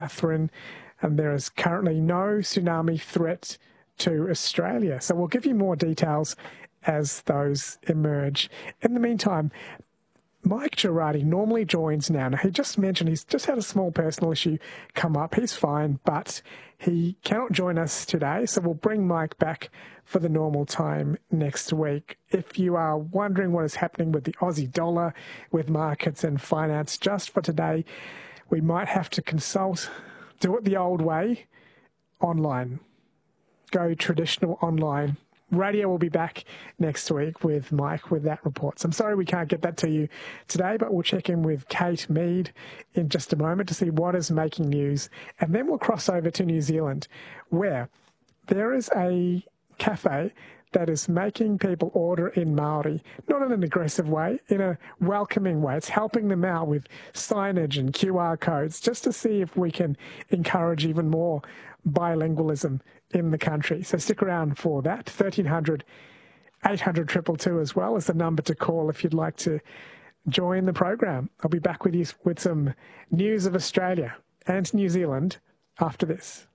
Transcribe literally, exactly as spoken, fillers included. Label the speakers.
Speaker 1: Katherine, and there is currently no tsunami threat to Australia. So we'll give you more details as those emerge. In the meantime, Mike Girardi normally joins now. Now, he just mentioned he's just had a small personal issue come up. He's fine, but he cannot join us today, so we'll bring Mike back for the normal time next week. If you are wondering what is happening with the Aussie dollar, with markets and finance, just for today, we might have to consult, do it the old way, online. Go traditional online. Radio will be back next week with Mike with that report. So I'm sorry we can't get that to you today, but we'll check in with Kate Mead in just a moment to see what is making news. And then we'll cross over to New Zealand, where there is a cafe that is making people order in Māori, not in an aggressive way, in a welcoming way. It's helping them out with signage and Q R codes just to see if we can encourage even more bilingualism in the country. So stick around for that. thirteen hundred, eight hundred, two two two as well is the number to call if you'd like to join the program. I'll be back with you with some news of Australia and New Zealand after this.